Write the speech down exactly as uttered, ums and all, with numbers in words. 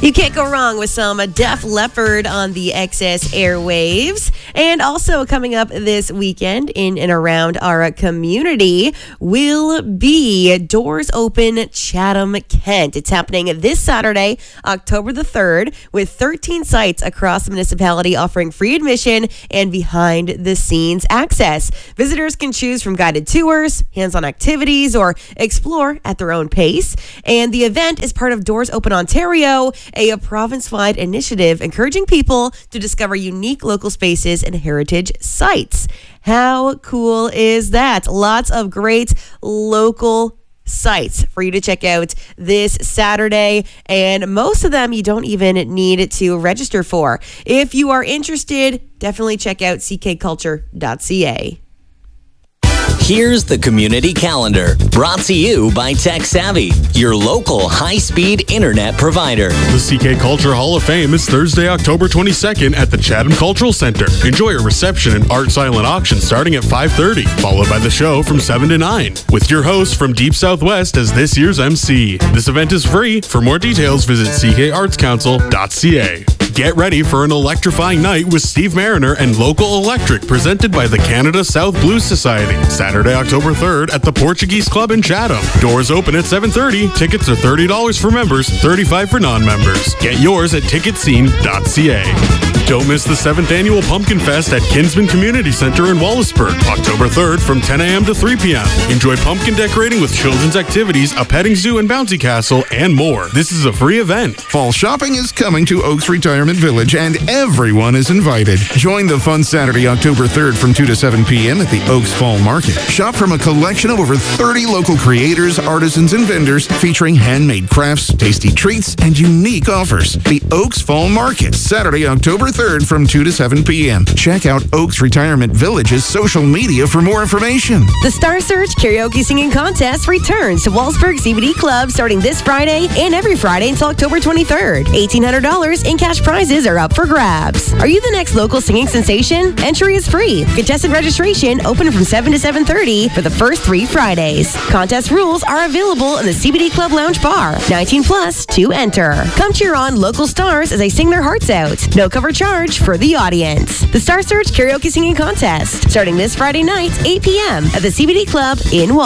You can't go wrong with some Def Leppard on the X S airwaves. And also coming up this weekend in and around our community will be Doors Open Chatham, Kent. It's happening this Saturday, October the third, with thirteen sites across the municipality offering free admission and behind-the-scenes access. Visitors can choose from guided tours, hands-on activities, or explore at their own pace. And the event is part of Doors Open Ontario, a province-wide initiative encouraging people to discover unique local spaces and heritage sites. How cool is that? Lots of great local sites for you to check out this Saturday, and most of them you don't even need to register for. If you are interested, definitely check out c k culture dot c a. Here's the community calendar, brought to you by Tech Savvy, your local high-speed internet provider. The C K Culture Hall of Fame is Thursday, October twenty-second at the Chatham Cultural Center. Enjoy a reception and art silent auction starting at five thirty, followed by the show from seven to nine, with your host from Deep Southwest as this year's M C. This event is free. For more details, visit c k arts council dot c a. Get ready for an electrifying night with Steve Mariner and Local Electric, presented by the Canada South Blues Society. Saturday, October third at the Portuguese Club in Chatham. Doors open at seven thirty. Tickets are thirty dollars for members, thirty-five dollars for non-members. Get yours at ticket scene dot c a. Don't miss the seventh Annual Pumpkin Fest at Kinsman Community Center in Wallaceburg, October third from ten a.m. to three p.m. Enjoy pumpkin decorating with children's activities, a petting zoo and bouncy castle, and more. This is a free event. Fall shopping is coming to Oaks Retirement Village, and everyone is invited. Join the fun Saturday, October third from two to seven p.m. at the Oaks Fall Market. Shop from a collection of over thirty local creators, artisans, and vendors featuring handmade crafts, tasty treats, and unique offers. The Oaks Fall Market, Saturday, October third from two to seven p.m. Check out Oaks Retirement Village's social media for more information. The Star Search Karaoke Singing Contest returns to Wallaceburg C B D Club starting this Friday and every Friday until October twenty-third. eighteen hundred dollars in cash prizes are up for grabs. Are you the next local singing sensation? Entry is free. Contestant registration open from seven to seven thirty for the first three Fridays. Contest rules are available in the C B D Club Lounge Bar. nineteen plus to enter. Come cheer on local stars as they sing their hearts out. No cover charge for the audience. The Star Search Karaoke Singing Contest starting this Friday night, eight p.m. at the C B D Club in Wal-